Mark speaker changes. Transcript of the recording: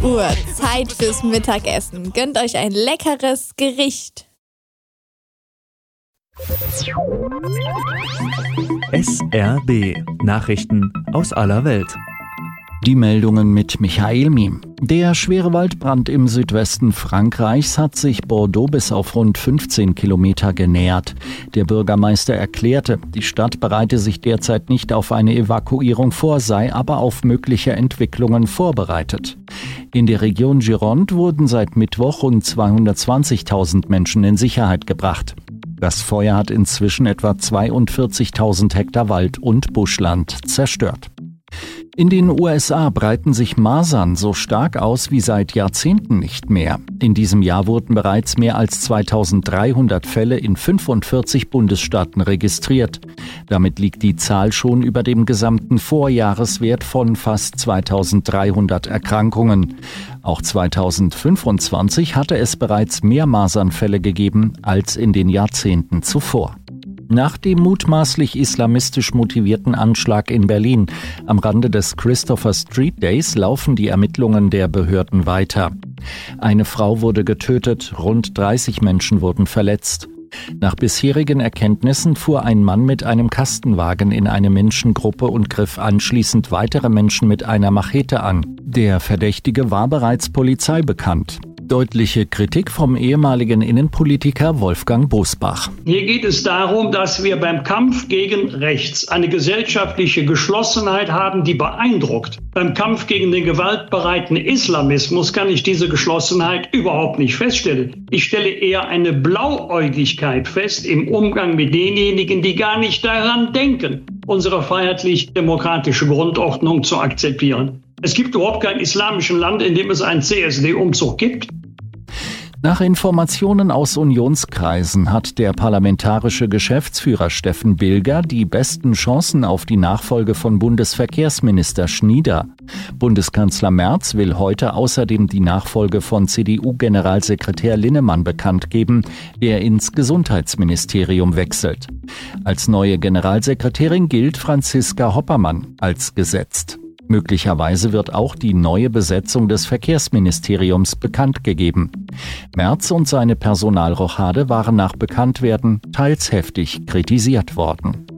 Speaker 1: Uhr, Zeit fürs Mittagessen. Gönnt euch ein leckeres Gericht.
Speaker 2: SRB Nachrichten aus aller Welt.
Speaker 3: Die Meldungen mit Michael Miem. Der schwere Waldbrand im Südwesten Frankreichs hat sich Bordeaux bis auf rund 15 Kilometer genähert. Der Bürgermeister erklärte, die Stadt bereite sich derzeit nicht auf eine Evakuierung vor, sei aber auf mögliche Entwicklungen vorbereitet. In der Region Gironde wurden seit Mittwoch rund 220.000 Menschen in Sicherheit gebracht. Das Feuer hat inzwischen etwa 42.000 Hektar Wald und Buschland zerstört. In den USA breiten sich Masern so stark aus wie seit Jahrzehnten nicht mehr. In diesem Jahr wurden bereits mehr als 2300 Fälle in 45 Bundesstaaten registriert. Damit liegt die Zahl schon über dem gesamten Vorjahreswert von fast 2300 Erkrankungen. Auch 2025 hatte es bereits mehr Masernfälle gegeben als in den Jahrzehnten zuvor. Nach dem mutmaßlich islamistisch motivierten Anschlag in Berlin am Rande des Christopher Street Days laufen die Ermittlungen der Behörden weiter. Eine Frau wurde getötet, rund 30 Menschen wurden verletzt. Nach bisherigen Erkenntnissen fuhr ein Mann mit einem Kastenwagen in eine Menschengruppe und griff anschließend weitere Menschen mit einer Machete an. Der Verdächtige war bereits Polizei bekannt. Deutliche Kritik vom ehemaligen Innenpolitiker Wolfgang Bosbach.
Speaker 4: Hier geht es darum, dass wir beim Kampf gegen rechts eine gesellschaftliche Geschlossenheit haben, die beeindruckt. Beim Kampf gegen den gewaltbereiten Islamismus kann ich diese Geschlossenheit überhaupt nicht feststellen. Ich stelle eher eine Blauäugigkeit fest im Umgang mit denjenigen, die gar nicht daran denken, unsere freiheitlich-demokratische Grundordnung zu akzeptieren. Es gibt überhaupt kein islamischen Land, in dem es einen CSD-Umzug gibt.
Speaker 3: Nach Informationen aus Unionskreisen hat der parlamentarische Geschäftsführer Steffen Bilger die besten Chancen auf die Nachfolge von Bundesverkehrsminister Schnieder. Bundeskanzler Merz will heute außerdem die Nachfolge von CDU-Generalsekretär Linnemann bekannt geben, der ins Gesundheitsministerium wechselt. Als neue Generalsekretärin gilt Franziska Hoppermann als gesetzt. Möglicherweise wird auch die neue Besetzung des Verkehrsministeriums bekannt gegeben. Merz und seine Personalrochade waren nach Bekanntwerden teils heftig kritisiert worden.